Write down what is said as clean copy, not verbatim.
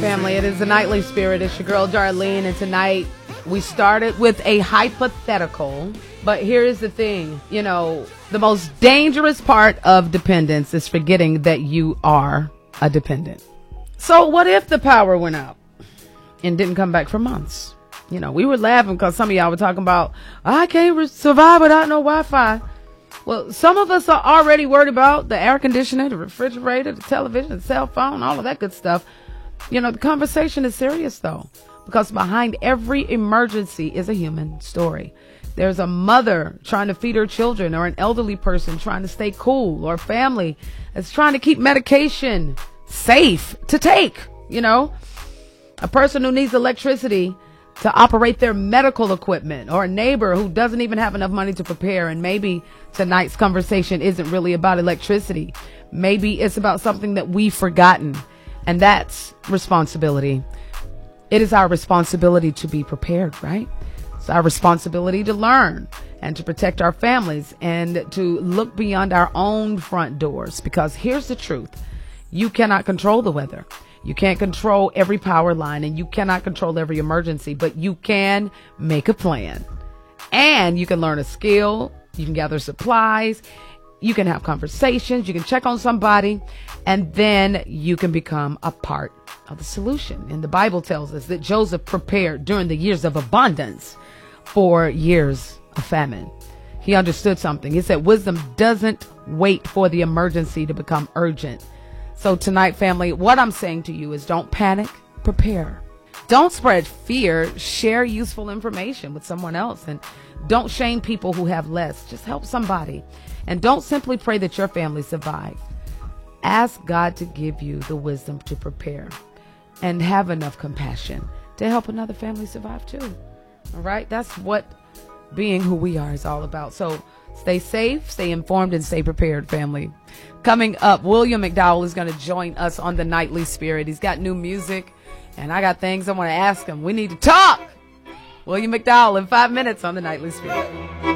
family. It is the Nightly Spirit. It's your girl, Darlene. And tonight we started with a hypothetical. But here is the thing. You know, the most dangerous part of dependence is forgetting that you are a dependent. So what if the power went out and didn't come back for months? You know, we were laughing because some of y'all were talking about, I can't survive without no Wi-Fi. Well, some of us are already worried about the air conditioner, the refrigerator, the television, the cell phone, all of that good stuff. You know, the conversation is serious, though, because behind every emergency is a human story. There's a mother trying to feed her children, or an elderly person trying to stay cool, or a family that's trying to keep medication safe to take. You know, a person who needs electricity to operate their medical equipment, or a neighbor who doesn't even have enough money to prepare. And maybe tonight's conversation isn't really about electricity. Maybe it's about something that we've forgotten, and that's responsibility. It is our responsibility to be prepared, right? It's our responsibility to learn and to protect our families and to look beyond our own front doors, because here's the truth. You cannot control the weather. You can't control every power line, and you cannot control every emergency, but you can make a plan, and you can learn a skill. You can gather supplies. You can have conversations. You can check on somebody, and then you can become a part of the solution. And the Bible tells us that Joseph prepared during the years of abundance for years of famine. He understood something. He said, wisdom doesn't wait for the emergency to become urgent. So tonight, family, what I'm saying to you is don't panic, prepare. Don't spread fear, share useful information with someone else, and don't shame people who have less. Just help somebody. And don't simply pray that your family survive. Ask God to give you the wisdom to prepare and have enough compassion to help another family survive too. All right? That's what being who we are is all about. So stay safe, stay informed, and stay prepared, family. Coming up, William McDowell is going to join us on the Nightly Spirit. He's got new music, and I got things I want to ask him. We need to talk. William McDowell in 5 minutes on the Nightly Spirit.